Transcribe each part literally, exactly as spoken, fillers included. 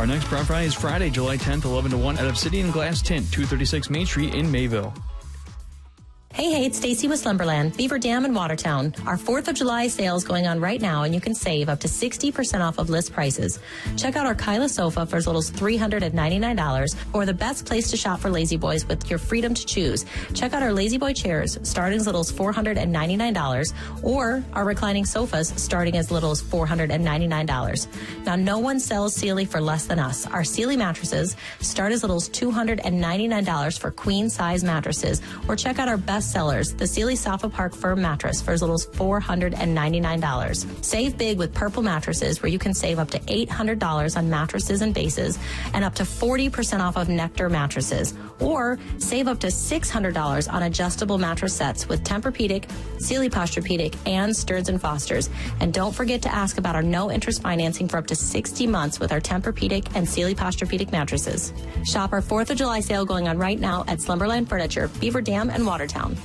Our next Prop Friday is Friday, July tenth, eleven to one at Obsidian Glass Tint, two thirty-six Main Street in Mayville. Hey, hey, it's Stacy with Slumberland, Beaver Dam in Watertown. Our fourth of July sale is going on right now, and you can save up to sixty percent off of list prices. Check out our Kyla sofa for as little as three hundred ninety-nine dollars, or the best place to shop for Lazy Boys with your freedom to choose. Check out our Lazy Boy chairs, starting as little as four hundred ninety-nine dollars, or our reclining sofas, starting as little as four hundred ninety-nine dollars. Now, no one sells Sealy for less than us. Our Sealy mattresses start as little as two hundred ninety-nine dollars for queen-size mattresses, or check out our best sellers, the Sealy Sofa Park Firm mattress for as little as four hundred ninety-nine dollars. Save big with Purple mattresses, where you can save up to eight hundred dollars on mattresses and bases, and up to forty percent off of Nectar mattresses. Or save up to six hundred dollars on adjustable mattress sets with Tempur-Pedic, Sealy Posturepedic, and Stearns and Foster's. And don't forget to ask about our no-interest financing for up to sixty months with our Tempur-Pedic and Sealy Posturepedic mattresses. Shop our fourth of July sale going on right now at Slumberland Furniture, Beaver Dam, and Watertown.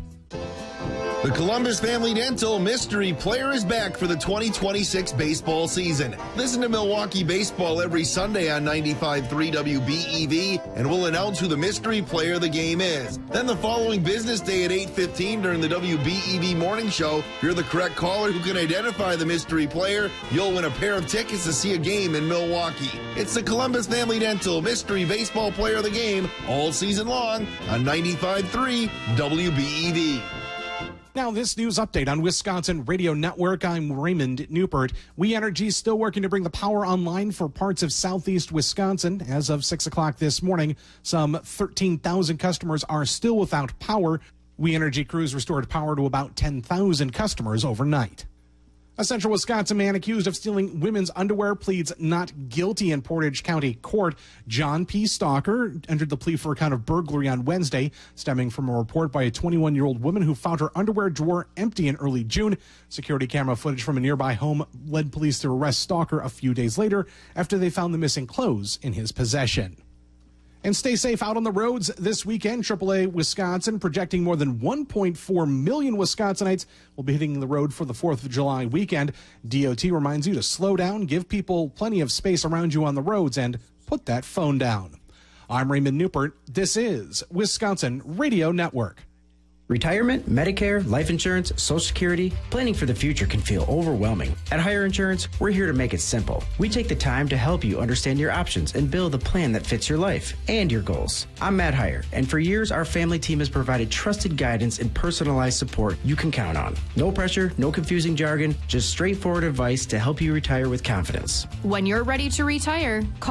The Columbus Family Dental Mystery Player is back for the twenty twenty-six baseball season. Listen to Milwaukee Baseball every Sunday on ninety-five point three W B E V, and we'll announce who the mystery player of the game is. Then the following business day at eight fifteen during the W B E V Morning Show, if you're the correct caller who can identify the mystery player, you'll win a pair of tickets to see a game in Milwaukee. It's the Columbus Family Dental Mystery Baseball Player of the Game all season long on ninety-five point three W B E V. Now, this news update on Wisconsin Radio Network. I'm Raymond Newport. We Energy is still working to bring the power online for parts of southeast Wisconsin. As of six o'clock this morning, some thirteen thousand customers are still without power. We Energy crews restored power to about ten thousand customers overnight. A central Wisconsin man accused of stealing women's underwear pleads not guilty in Portage County Court. John P. Stalker entered the plea for a count of burglary on Wednesday, stemming from a report by a twenty-one-year-old woman who found her underwear drawer empty in early June. Security camera footage from a nearby home led police to arrest Stalker a few days later after they found the missing clothes in his possession. And stay safe out on the roads this weekend. triple A Wisconsin projecting more than one point four million Wisconsinites will be hitting the road for the fourth of July weekend. D O T reminds you to slow down, give people plenty of space around you on the roads, and put that phone down. I'm Raymond Newport. This is Wisconsin Radio Network. Retirement, Medicare, life insurance, Social Security, planning for the future can feel overwhelming. At Hire Insurance, we're here to make it simple. We take the time to help you understand your options and build a plan that fits your life and your goals. I'm Matt Hire, and for years, our family team has provided trusted guidance and personalized support you can count on. No pressure, no confusing jargon, just straightforward advice to help you retire with confidence. When you're ready to retire, call